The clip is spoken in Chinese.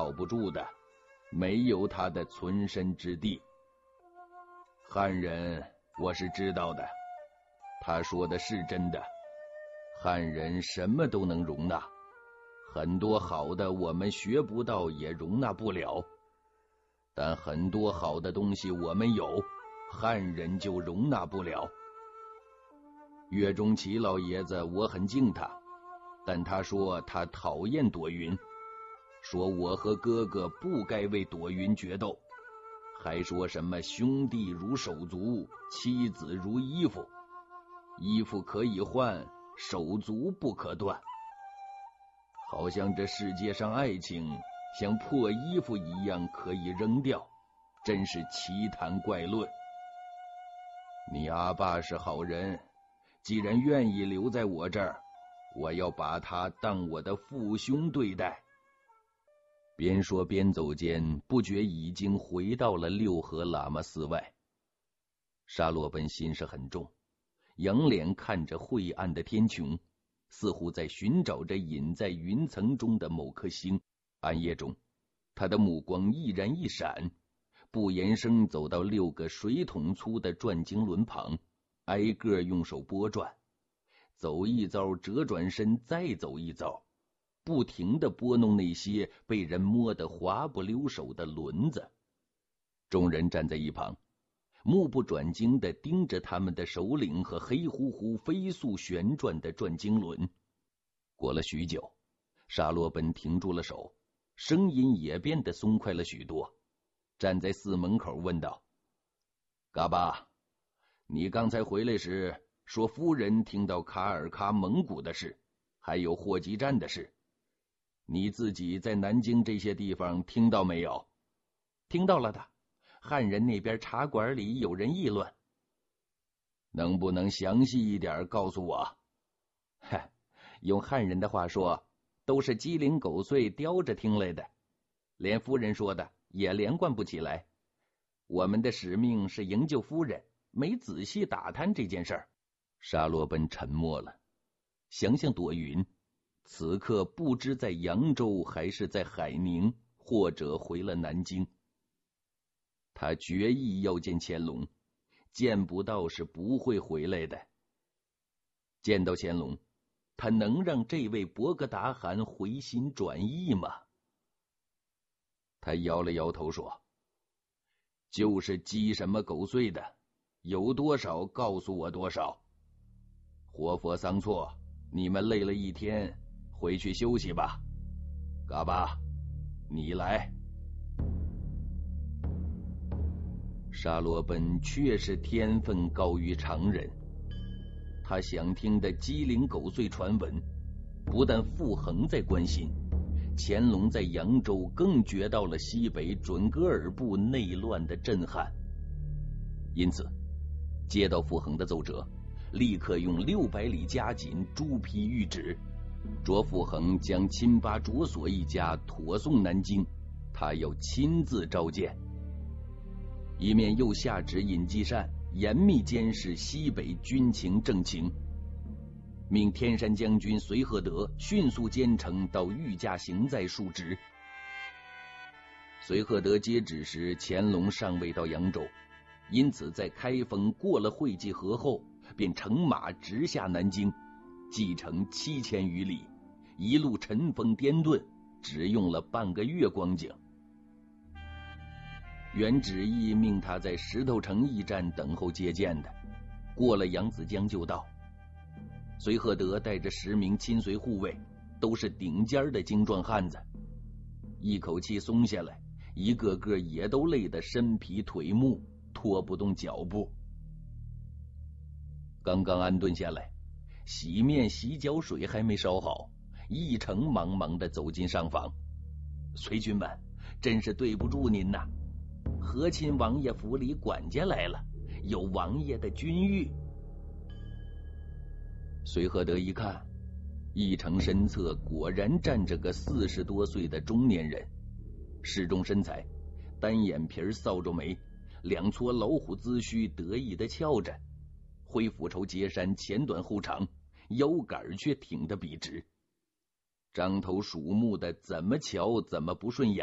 靠不住的，没有他的存身之地。汉人我是知道的，他说的是真的，汉人什么都能容纳，很多好的我们学不到也容纳不了，但很多好的东西我们有，汉人就容纳不了。岳钟琪老爷子我很敬他，但他说他讨厌朵云，说我和哥哥不该为朵云决斗，还说什么兄弟如手足，妻子如衣服，衣服可以换，手足不可断。好像这世界上爱情像破衣服一样可以扔掉，真是奇谈怪论。你阿爸是好人，既然愿意留在我这儿，我要把他当我的父兄对待。边说边走间，不觉已经回到了六合喇嘛寺外。沙罗奔心事很重，仰脸看着晦暗的天穹，似乎在寻找着隐在云层中的某颗星。暗夜中，他的目光毅然一闪，不言声走到6个水桶粗的转经轮旁，挨个用手拨转，走一遭折转身，再走一遭，不停地拨弄那些被人摸得滑不溜手的轮子。众人站在一旁，目不转睛地盯着他们的首领和黑乎乎飞速旋转的转经轮。过了许久，沙罗奔停住了手，声音也变得松快了许多，站在寺门口问道：嘎巴，你刚才回来时说夫人听到卡尔喀蒙古的事，还有霍集站的事，你自己在南京这些地方听到没有？ 听到了的，汉人那边茶馆里有人议论。 能不能详细一点告诉我？ 用汉人的话说，都是鸡零狗碎叼着听来的，连夫人说的也连贯不起来。我们的使命是营救夫人，没仔细打探这件事儿。 沙罗奔沉默了，想想朵云此刻不知在扬州还是在海宁，或者回了南京。他决意要见乾隆，见不到是不会回来的。见到乾隆，他能让这位伯格达汗回心转意吗？他摇了摇头说：就是鸡什么狗碎的，有多少告诉我多少。活佛桑措，你们累了一天，回去休息吧。嘎巴，你来。沙罗奔确实天分高于常人，他想听的鸡零狗碎传闻，不但傅恒在关心，乾隆在扬州更觉到了西北准噶尔部内乱的震撼。因此接到傅恒的奏折，立刻用600里加紧朱批谕旨，着傅恒将亲巴卓所一家妥送南京，他要亲自召见。一面又下旨尹继善严密监视西北军情政情，命天山将军随和德迅速兼程到御驾行在述职。随和德接旨时，乾隆尚未到扬州，因此在开封过了会稽河后，便乘马直下南京，继程7000余里，一路尘风颠顿，只用了半个月光景。原旨意命他在石头城驿站等候接见的，过了扬子江就到。随和德带着10名亲随护卫，都是顶尖的精壮汉子，一口气松下来，一个个也都累得身疲腿木，拖不动脚步。刚刚安顿下来，洗面洗脚水还没烧好，一程忙忙地走进上房。随军们，真是对不住您呐，和亲王爷府里管家来了，有王爷的军谕。随和德一看，一城身侧果然站着个40多岁的中年人，适中身材，单眼皮扫帚眉，2撮老虎髭须得意地翘着，灰斧绸结衫前短后长，腰杆却挺得笔直，张头鼠目的怎么瞧怎么不顺眼。